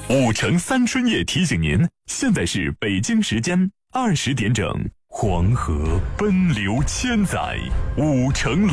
5城3春夜提醒您，现在是北京时间20点整。黄河奔流千载，5城